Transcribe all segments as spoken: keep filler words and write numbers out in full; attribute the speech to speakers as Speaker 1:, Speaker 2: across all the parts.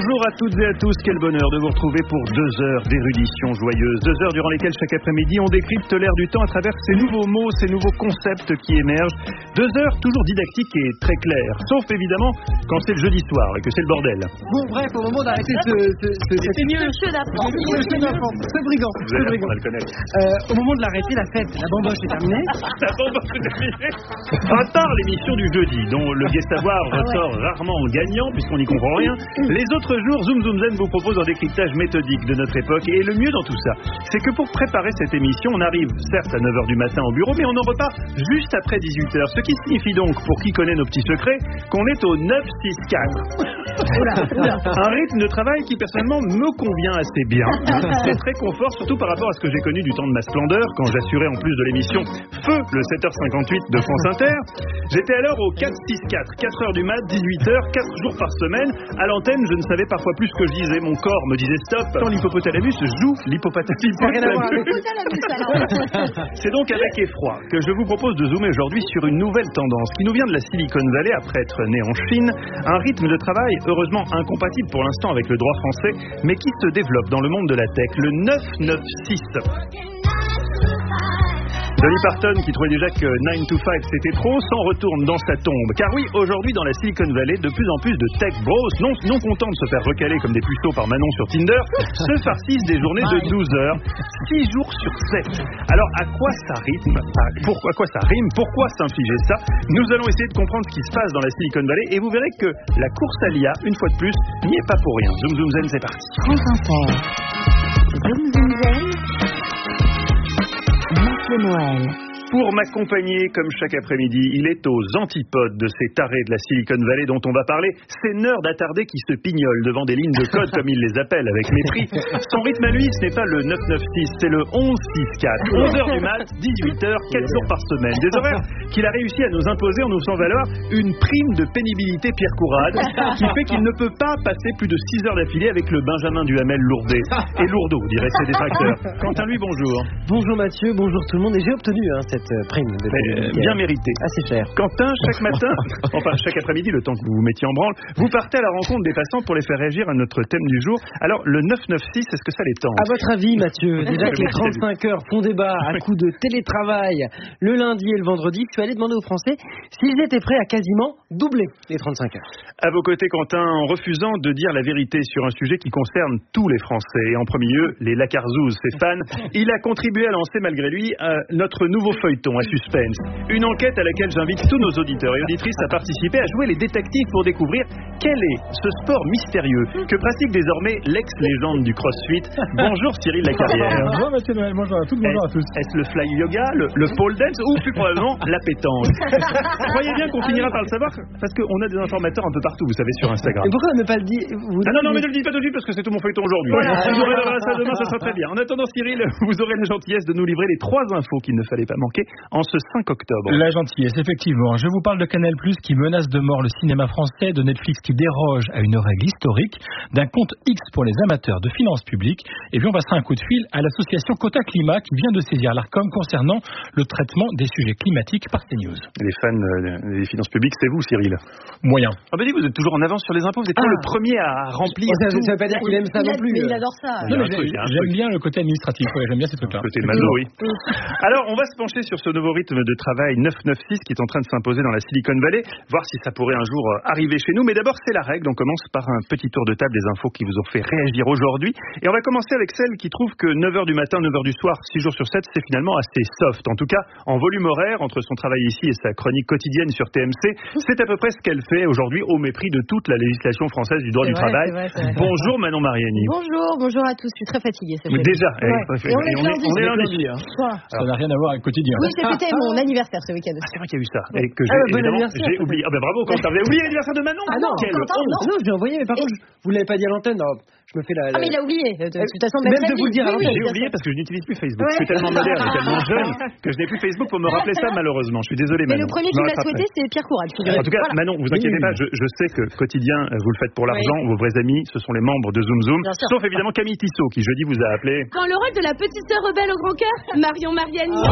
Speaker 1: Bonjour à toutes et à tous, quel bonheur de vous retrouver pour deux heures d'érudition joyeuse. Deux heures durant lesquelles chaque après-midi on décrypte l'air du temps à travers ces nouveaux mots, ces nouveaux concepts qui émergent. Deux heures toujours didactiques et très claires, sauf évidemment quand c'est le jeudi soir et que c'est le bordel.
Speaker 2: Bon bref, au moment d'arrêter ce... ce, ce
Speaker 3: c'est mieux le jeu d'apprendre.
Speaker 2: Le jeu d'apprendre, ce brigand.
Speaker 1: Vous allez apprendre à le connaître.
Speaker 2: Euh, au moment de l'arrêter, la fête, la bamboche est terminée.
Speaker 1: La bamboche est terminée. À part l'émission du jeudi, dont le gai savoir ressort rarement gagnant puisqu'on n'y comprend rien, les autres jours, Zoom Zoom Zen vous propose un décryptage méthodique de notre époque. Et le mieux dans tout ça, c'est que pour préparer cette émission, on arrive certes à neuf heures du matin au bureau, mais on en repart juste après dix-huit heures. Ce qui signifie donc, pour qui connaît nos petits secrets, qu'on est au neuf six quatre. Un rythme de travail qui personnellement me convient assez bien. C'est très confort, surtout par rapport à ce que j'ai connu du temps de ma splendeur, quand j'assurais en plus de l'émission Feu, le sept heures cinquante-huit de France Inter. J'étais alors au quatre six quatre, quatre heures du mat, dix-huit heures, quatre jours par semaine. À l'antenne, je ne savais parfois plus ce que je disais. Mon corps me disait stop. Quand l'hippopotalamus joue l'hippopotalamus. C'est donc avec effroi que je vous propose de zoomer aujourd'hui sur une nouvelle tendance qui nous vient de la Silicon Valley après être né en Chine. Un rythme de travail heureusement incompatible pour l'instant avec le droit français, mais qui se développe dans le monde de la tech, le neuf neuf six. Dolly Parton, qui trouvait déjà que nine to five c'était trop, s'en retourne dans sa tombe. Car oui, aujourd'hui dans la Silicon Valley, de plus en plus de tech bros, non, non contents de se faire recaler comme des puceaux par Manon sur Tinder, se farcissent des journées de douze heures, six jours sur sept. Alors à quoi ça rythme Pourquoi quoi ça rime Pourquoi s'infliger ça? Nous allons essayer de comprendre ce qui se passe dans la Silicon Valley et vous verrez que la course à l'I A, une fois de plus, n'y est pas pour rien. Zoom Zoom Zen, c'est parti.
Speaker 3: France Inter. Zoom Zoom Zen. Mathieu Noël.
Speaker 1: Pour m'accompagner comme chaque après-midi, il est aux antipodes de ces tarés de la Silicon Valley dont on va parler, ces nerds attardés qui se pignolent devant des lignes de code comme ils les appellent avec mépris. Son rythme à lui, ce n'est pas le neuf neuf six, c'est le onze six quatre. onze heures du mat, dix-huit heures, quatre jours par semaine. Des horaires qu'il a réussi à nous imposer en nous faisant valoir une prime de pénibilité Pierre Courade qui fait qu'il ne peut pas passer plus de six heures d'affilée avec le Benjamin Duhamel lourdé. Et lourdeau, diraient ses détracteurs. Quentin, lui, bonjour.
Speaker 2: Bonjour Mathieu, bonjour tout le monde. Et j'ai obtenu hein, cette prime de
Speaker 1: euh, bien méritée.
Speaker 2: Assez cher.
Speaker 1: Quentin, chaque matin, enfin chaque après-midi, le temps que vous vous mettiez en branle, vous partez à la rencontre des passants pour les faire réagir à notre thème du jour. Alors, le neuf neuf six, est-ce que ça les tente?
Speaker 2: À votre avis, Mathieu, déjà que les trente-cinq heures font débat à coup de télétravail le lundi et le vendredi, je suis allé demander aux Français s'ils étaient prêts à quasiment doubler les trente-cinq heures.
Speaker 1: À vos côtés, Quentin, en refusant de dire la vérité sur un sujet qui concerne tous les Français, et en premier lieu, les Lacarzouzes, ses fans, il a contribué à lancer, malgré lui, euh, notre nouveau feuilleton à suspense. Une enquête à laquelle j'invite tous nos auditeurs et auditrices à participer, à jouer les détectives pour découvrir quel est ce sport mystérieux que pratique désormais l'ex-légende du CrossFit. Bonjour Cyril Lacarrière.
Speaker 4: Bonjour Mathieu Noël, bonjour à toutes, bonjour à tous.
Speaker 1: Est-ce le fly yoga, le, le pole dance ou plus probablement la pétanque? Croyez bien qu'on finira par le savoir parce qu'on a des informateurs un peu partout, vous savez, sur Instagram.
Speaker 2: Et pourquoi ne pas le dire vous...
Speaker 1: Ah non, non, mais ne le dites pas tout de suite parce que c'est tout mon feuilleton aujourd'hui. Voilà. Vous aurez ça demain, ça sera très bien. En attendant, Cyril, vous aurez la gentillesse de nous livrer les trois infos qu'il ne fallait pas manquer en ce cinq octobre.
Speaker 4: La gentillesse, effectivement. Je vous parle de Canal plus, qui menace de mort le cinéma français, de Netflix qui déroge à une règle historique, d'un compte X pour les amateurs de finances publiques. Et puis on passera un coup de fil à l'association Quota Climat qui vient de saisir l'Arcom concernant le traitement des sujets climatiques par CNews.
Speaker 1: Les fans euh, des finances publiques, c'est vous, Cyril?
Speaker 4: Moyen.
Speaker 1: Ah bah dis, vous êtes toujours en avance sur les impôts, vous êtes ah. le premier à remplir.
Speaker 2: Ça
Speaker 1: ne
Speaker 2: veut pas dire qu'il aime ça
Speaker 3: il
Speaker 2: non
Speaker 3: a,
Speaker 2: plus.
Speaker 3: Mais il adore ça.
Speaker 4: Non, mais j'aime bien le côté administratif, ouais, j'aime bien ces trucs-là.
Speaker 1: Le côté malo, oui. Alors, on va se pencher sur ce nouveau rythme de travail neuf neuf six qui est en train de s'imposer dans la Silicon Valley, voir si ça pourrait un jour arriver chez nous. Mais d'abord, c'est la règle. On commence par un petit tour de table des infos qui vous ont fait réagir aujourd'hui. Et on va commencer avec celle qui trouve que neuf heures du matin, neuf heures du soir, six jours sur sept, c'est finalement assez soft. En tout cas, en volume horaire, entre son travail ici et sa chronique quotidienne sur T M C, c'est à peu près ce qu'elle fait aujourd'hui au mépris de toute la législation française du droit
Speaker 3: c'est
Speaker 1: du
Speaker 3: vrai,
Speaker 1: travail.
Speaker 3: c'est vrai, c'est vrai.
Speaker 1: Bonjour Manon Mariani.
Speaker 3: Bonjour, bonjour à tous. Je suis très fatiguée.
Speaker 1: Mais déjà,
Speaker 3: ouais.
Speaker 1: eh,
Speaker 3: et on est
Speaker 1: on est,
Speaker 3: lundi.
Speaker 1: on est lundi.
Speaker 4: lundi hein. Ça n'a rien à voir avec le quotidien.
Speaker 3: Oui, c'était mon anniversaire ce week-end.
Speaker 1: Ah, c'est vrai qu'il y a eu ça. Et que
Speaker 2: Ah,
Speaker 1: j'ai,
Speaker 2: bon
Speaker 1: évidemment,
Speaker 2: anniversaire,
Speaker 1: j'ai oublié. Ah ben bravo, quand t'avais oublié l'anniversaire de Manon.
Speaker 3: Ah non,
Speaker 1: quelle
Speaker 3: Quentin,
Speaker 1: honte.
Speaker 3: non.
Speaker 2: Non, je l'ai envoyé, mais par
Speaker 3: Et...
Speaker 2: contre, vous l'avez pas dit à l'antenne. Non, je me fais la. la...
Speaker 3: Ah mais il a oublié. De, de, de toute façon,
Speaker 2: Même de vous le dire à l'antenne.
Speaker 1: J'ai oublié parce que je n'utilise plus Facebook.
Speaker 3: Ouais.
Speaker 1: Je suis tellement moderne et tellement jeune que je n'ai plus Facebook pour me rappeler ça, malheureusement. Je suis désolé,
Speaker 3: mais
Speaker 1: Manon.
Speaker 3: le premier qui m'a souhaité, c'est Pierre Courade.
Speaker 1: En tout cas, voilà. Manon, vous inquiétez pas, je, je sais que quotidien, vous le faites pour l'argent. Oui. Vos vrais amis, ce sont les membres de Zoom Zoom. Sauf évidemment Camille Tissot, qui jeudi vous a appelé.
Speaker 3: Quand le rôle de la petite sœur rebelle au grand cœur, Marion Mariani. Oh.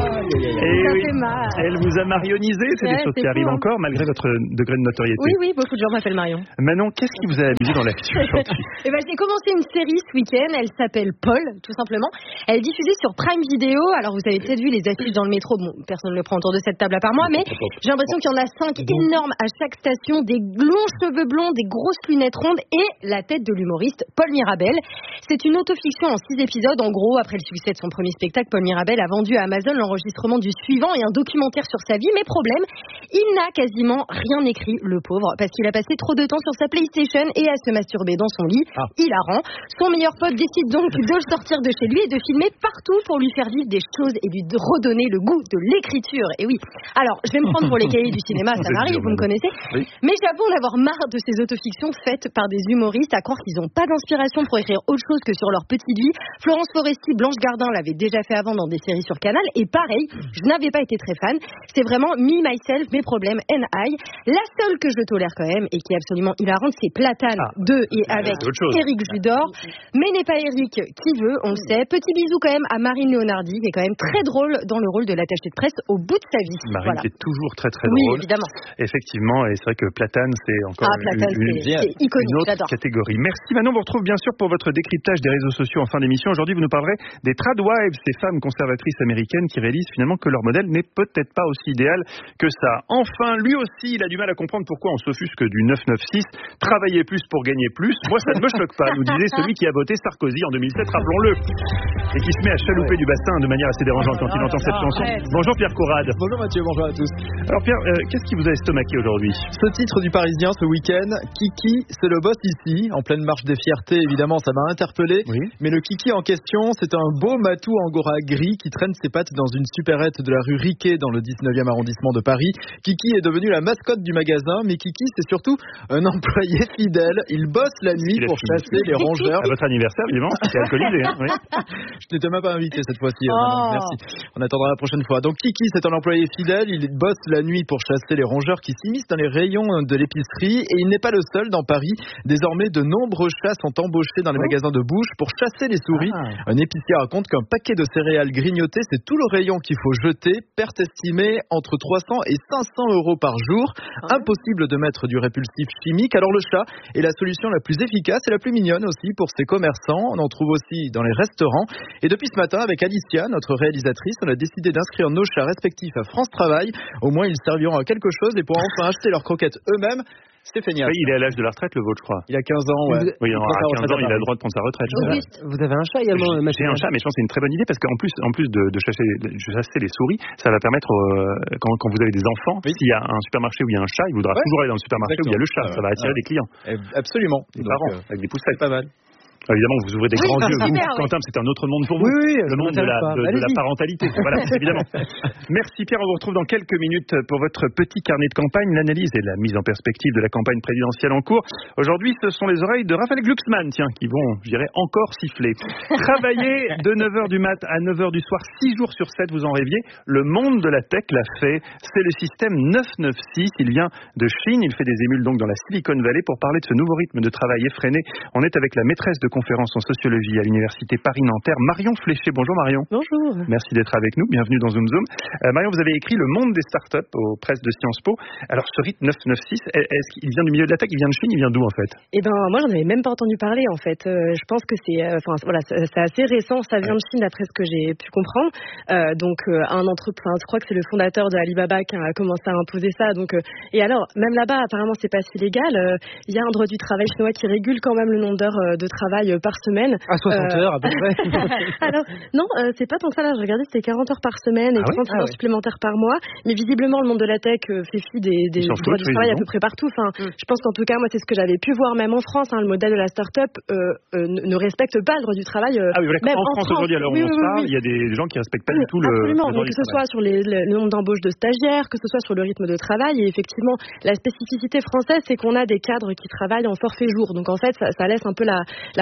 Speaker 1: Et
Speaker 3: Ça
Speaker 1: oui,
Speaker 3: fait mal.
Speaker 1: elle vous a marionnisé, c'est
Speaker 3: Ouais,
Speaker 1: des choses
Speaker 3: c'est
Speaker 1: qui
Speaker 3: fou,
Speaker 1: arrivent
Speaker 3: hein.
Speaker 1: encore malgré votre degré de notoriété.
Speaker 3: Oui, oui, beaucoup de gens m'appellent Marion.
Speaker 1: Manon, qu'est-ce qui vous a amusé dans l'actu aujourd'hui?
Speaker 3: Eh ben, j'ai commencé une série ce week-end. Elle s'appelle Paul, tout simplement. Elle est diffusée sur Prime Video. Alors, vous avez peut-être vu les affiches dans le métro. Bon, personne ne le prend autour de cette table à part moi, mais j'ai l'impression qu'il y en a cinq énormes à chaque station. Des longs cheveux blonds, des grosses lunettes rondes et la tête de l'humoriste Paul Mirabel. C'est une autofiction en six épisodes. En gros, après le succès de son premier spectacle, Paul Mirabel a vendu à Amazon l'enregistrement du suivant et un documentaire sur sa vie. Mais problème, il n'a quasiment rien écrit, le pauvre, parce qu'il a passé trop de temps sur sa PlayStation et à se masturber dans son lit.
Speaker 2: Ah.
Speaker 3: Hilarant. Son meilleur pote décide donc de le sortir de chez lui et de filmer partout pour lui faire vivre des choses et lui redonner le goût de l'écriture. Et oui, alors, je vais me prendre pour les cahiers du cinéma, ça
Speaker 1: C'est
Speaker 3: m'arrive,
Speaker 1: dur,
Speaker 3: vous me
Speaker 1: Manon.
Speaker 3: connaissez.
Speaker 1: Oui.
Speaker 3: Mais j'avoue en avoir marre de ces autofictions faites par des humoristes, à croire qu'ils n'ont pas d'inspiration pour écrire autre chose que sur leur petite vie. Florence Foresti, Blanche Gardin l'avait déjà fait avant dans des séries sur Canal, et pareil, je n'avais pas été très fan. C'est vraiment me, myself, mes problèmes, and I. La seule que je tolère quand même, et qui est absolument hilarante, c'est Platane
Speaker 1: Ah.
Speaker 3: deux et avec
Speaker 1: C'est autre chose.
Speaker 3: Éric Judor. Mais n'est pas Éric qui veut, on le sait. Petit bisou quand même à Marine Leonardi, qui est quand même très drôle dans le rôle de l'attachée de presse au bout de sa vie.
Speaker 1: Marine
Speaker 3: Voilà.
Speaker 1: qui est toujours très très
Speaker 3: Oui,
Speaker 1: drôle.
Speaker 3: évidemment.
Speaker 1: Effectivement, et c'est vrai que Platane, c'est encore
Speaker 3: Ah, Platane,
Speaker 1: une, une-
Speaker 3: c'est- c'est iconique,
Speaker 1: une autre
Speaker 3: j'adore.
Speaker 1: catégorie. Merci Manon, vous retrouve bien sûr pour votre décryptage des réseaux sociaux en fin d'émission. Aujourd'hui, vous nous parlerez des tradwives, ces femmes conservatrices américaines qui réalisent finalement que leur modèle n'est peut-être pas aussi idéal que ça. Enfin, lui aussi, il a du mal à comprendre pourquoi on s'offusque du neuf neuf six. Travailler plus pour gagner plus. Moi, ça ne me choque pas, nous disait celui qui a voté Sarkozy en deux mille sept, rappelons-le. Et qui se met à chalouper du bassin de manière assez dérangeante quand il entend cette chanson. Bonjour Pierre Courade.
Speaker 5: Bonjour Mathieu, bonjour à tous.
Speaker 1: Alors Pierre, euh, qu'est-ce qui vous a estomaqué aujourd'hui?
Speaker 5: Ce titre du Parisien ce week-end, Kiki, c'est le boss ici, en pleine marche des fiertés, évidemment, ça m'a interpellé.
Speaker 1: Oui.
Speaker 5: Mais le Kiki en question, c'est un beau matou angora gris qui traîne ses pattes dans une supérette de la rue Riquet dans le dix-neuvième arrondissement de Paris. Kiki est devenu la mascotte du magasin, mais Kiki, c'est surtout un employé fidèle. Il bosse la nuit
Speaker 1: Il a
Speaker 5: pour
Speaker 1: fini.
Speaker 5: chasser les rongeurs.
Speaker 1: À votre anniversaire, évidemment, c'était alcoolisé. Hein, oui.
Speaker 5: Je n'étais même pas invité cette fois-ci. euh,
Speaker 3: Oh.
Speaker 5: Manon, merci. On attendra la prochaine fois. Donc Kiki, c'est un employé fidèle. Il bosse la nuit pour chasser les rongeurs qui s'immiscent dans les rayons de l'épicerie. Et il n'est pas le seul dans Paris. Désormais, de nombreux chats sont embauchés dans les magasins de bouche pour chasser les souris.
Speaker 1: Ah.
Speaker 5: Un épicier raconte qu'un paquet de céréales grignotées, c'est tout le rayon qu'il faut jeter. Perte estimée entre trois cents et cinq cents euros par jour. Impossible de mettre du répulsif chimique. Alors le chat est la solution la plus efficace et la plus mignonne aussi pour ces commerçants. On en trouve aussi dans les restaurants. Et depuis ce matin, avec Alicia, notre réalisatrice, on a décidé d'inscrire nos chats respectifs à France Travail. Au moins, ils serviront à quelque chose et pourront enfin acheter leurs croquettes eux-mêmes. C'est feignasse.
Speaker 1: Oui, il est à l'âge de la retraite, le vôtre, je crois.
Speaker 5: Il a quinze ans, ouais.
Speaker 1: Oui,
Speaker 5: Il
Speaker 1: à
Speaker 5: prend sa
Speaker 1: quinze ans,
Speaker 5: retraite
Speaker 1: il a
Speaker 5: à
Speaker 1: le droit de prendre sa retraite.
Speaker 3: Auguste.
Speaker 2: Vous avez un chat également,
Speaker 1: J'ai
Speaker 2: Mathieu.
Speaker 1: un chat, mais je pense que c'est une très bonne idée parce qu'en plus, en plus de, de chasser, de chasser les souris, ça va permettre, euh, quand, quand vous avez des enfants,
Speaker 5: Oui.
Speaker 1: s'il y a un supermarché où il y a un chat, il voudra
Speaker 5: Ouais.
Speaker 1: toujours aller dans le supermarché où il y a le chat.
Speaker 5: Exactement.
Speaker 1: Ça va attirer
Speaker 5: Ouais.
Speaker 1: des clients,
Speaker 5: Eh, Absolument.
Speaker 1: des
Speaker 5: Donc,
Speaker 1: parents,
Speaker 5: euh,
Speaker 1: avec des poussettes.
Speaker 5: c'est pas mal.
Speaker 1: Évidemment, vous ouvrez des
Speaker 3: Oui,
Speaker 1: grands
Speaker 3: bah,
Speaker 1: yeux. Vous,
Speaker 3: super, oui.
Speaker 1: Quentin, c'est un autre monde pour vous.
Speaker 2: Oui, oui,
Speaker 1: le
Speaker 2: ça
Speaker 1: monde de la,
Speaker 2: m'intéresse pas.
Speaker 1: de, de la
Speaker 2: Allez-y.
Speaker 1: parentalité. Voilà, évidemment. Merci Pierre, on vous retrouve dans quelques minutes pour votre petit carnet de campagne, l'analyse et la mise en perspective de la campagne présidentielle en cours. Aujourd'hui, ce sont les oreilles de Raphaël Glucksmann, tiens, qui vont, je dirais, encore siffler. Travailler de neuf heures du mat à neuf heures du soir, six jours sur sept, vous en rêviez. Le monde de la tech l'a fait. C'est le système neuf neuf six. Il vient de Chine. Il fait des émules donc dans la Silicon Valley. Pour parler de ce nouveau rythme de travail effréné, on est avec la maîtresse de conférence en sociologie à l'université Paris-Nanterre, Marion Fléché. Bonjour Marion.
Speaker 3: Bonjour.
Speaker 1: Merci d'être avec nous. Bienvenue dans Zoom Zoom. Euh, Marion, vous avez écrit Le monde des startups aux presses de Sciences Po. Alors, ce rythme neuf neuf six, est-ce qu'il vient du milieu de la tech? Il vient de Chine? Il vient d'où, en fait?
Speaker 6: Eh ben, moi, j'en avais même pas entendu parler, en fait. Euh, je pense que c'est, enfin, euh, voilà, c'est c'est assez récent. Ça vient de Chine, d'après ce que j'ai pu comprendre. Euh, donc, euh, un entrepreneur, je crois que c'est le fondateur de Alibaba qui a commencé à imposer ça. Donc, euh, et alors, même là-bas, apparemment, c'est pas si légal. Euh, Il y a un droit du travail chinois qui régule quand même le nombre d'heures euh, de travail euh, par semaine.
Speaker 2: À soixante
Speaker 6: Euh,
Speaker 2: heures, à peu près.
Speaker 6: Alors, non, euh, c'est pas tant que ça. Là, je regardais, c'était quarante heures par semaine et
Speaker 1: Ah oui
Speaker 6: trente
Speaker 2: Ah
Speaker 6: heures
Speaker 2: ouais.
Speaker 6: supplémentaires par mois. Mais visiblement, le monde de la tech euh, fait fi des, des
Speaker 1: Ils s'en
Speaker 6: droits
Speaker 1: foutent,
Speaker 6: du
Speaker 1: oui,
Speaker 6: travail à
Speaker 1: non.
Speaker 6: peu près partout. Enfin, je pense qu'en tout cas, moi, c'est ce que j'avais pu voir même en France. Hein, le modèle de la start-up euh, euh, ne, ne respecte pas le droit du travail. euh,
Speaker 1: Ah oui, voilà,
Speaker 6: même
Speaker 1: en France aujourd'hui, alors
Speaker 6: Oui,
Speaker 1: où on
Speaker 6: oui,
Speaker 1: se
Speaker 6: oui,
Speaker 1: parle,
Speaker 6: oui.
Speaker 1: il y a des gens qui respectent pas du tout le,
Speaker 6: Absolument,
Speaker 1: le droit
Speaker 6: donc
Speaker 1: du
Speaker 6: que ce
Speaker 1: travail.
Speaker 6: soit sur les, le, le nombre d'embauches de stagiaires, que ce soit sur le rythme de travail, et effectivement, la spécificité française, c'est qu'on a des cadres qui travaillent en forfait jour. Donc en fait, ça, ça laisse un peu la, la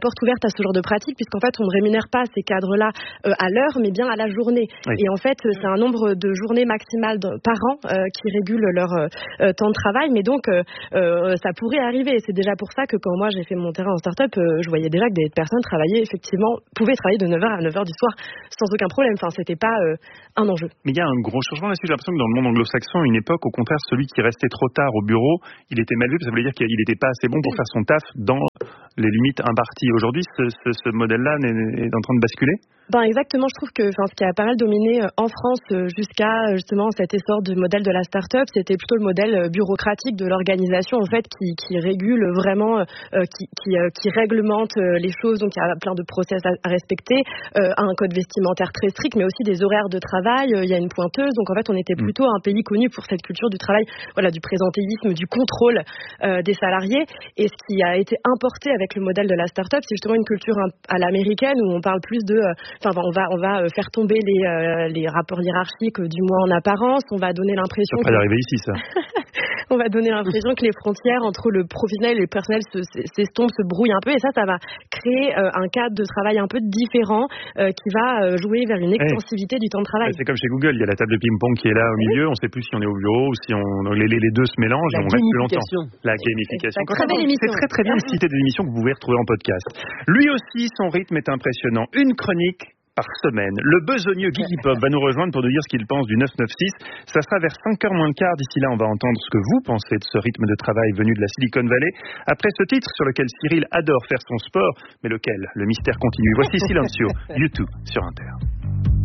Speaker 6: porte ouverte à ce genre de pratique, puisqu'en fait, on ne rémunère pas ces cadres-là euh, à l'heure, mais bien à la journée. Oui. Et en fait, c'est un nombre de journées maximales de, par an euh, qui régule leur euh, temps de travail. Mais donc, euh, euh, ça pourrait arriver. C'est déjà pour ça que quand moi, j'ai fait mon terrain en start-up, euh, je voyais déjà que des personnes travaillaient effectivement, pouvaient travailler de neuf heures à neuf heures du soir sans aucun problème. Enfin, c'était pas euh, un enjeu.
Speaker 1: Mais il y a un gros changement là-dessus. J'ai l'impression que dans le monde anglo-saxon, à une époque, au contraire, celui qui restait trop tard au bureau, il était mal vu. Ça voulait dire qu'il n'était pas assez bon pour faire son taf dans les limites imparties. Aujourd'hui, ce, ce, ce modèle-là est en train de basculer ?
Speaker 6: Ben exactement, je trouve que enfin, ce qui a pas mal dominé en France jusqu'à justement cet essor du modèle de la start-up, c'était plutôt le modèle bureaucratique de l'organisation en fait qui, qui régule vraiment, euh, qui, qui, euh, qui réglemente les choses. Donc il y a plein de process à, à respecter, euh, un code vestimentaire très strict, mais aussi des horaires de travail. Il y a une pointeuse, donc en fait on était plutôt un pays connu pour cette culture du travail, voilà, du présentéisme, du contrôle euh, des salariés. Et ce qui a été importé avec le modèle de la start-up, c'est justement une culture à l'américaine où on parle plus de euh, Enfin, on va, on va faire tomber les, euh, les rapports hiérarchiques du moins en apparence. On va donner l'impression.
Speaker 1: Ça va pas y arriver ici, ça.
Speaker 6: On va donner l'impression que les frontières entre le professionnel et le personnel s'estompent, se brouillent un peu. Et ça, ça va créer euh, un cadre de travail un peu différent euh, qui va euh, jouer vers une extensivité hey. du temps de travail.
Speaker 1: C'est comme chez Google. Il y a la table de ping-pong qui est là au milieu. On ne sait plus si on est au bureau ou si on, les, les deux se mélangent.
Speaker 2: La
Speaker 1: et on reste plus longtemps. La gamification.
Speaker 3: Très belle émission.
Speaker 1: C'est très très bien de citer des émissions que vous pouvez retrouver en podcast. Lui aussi, son rythme est impressionnant. Une chronique par semaine. Le besogneux Guigui Pop va nous rejoindre pour nous dire ce qu'il pense du neuf neuf six. Ça sera vers cinq heures moins le quart. D'ici là, on va entendre ce que vous pensez de ce rythme de travail venu de la Silicon Valley. Après ce titre sur lequel Cyril adore faire son sport, mais lequel? Le mystère continue. Voici Silencio, YouTube sur Inter.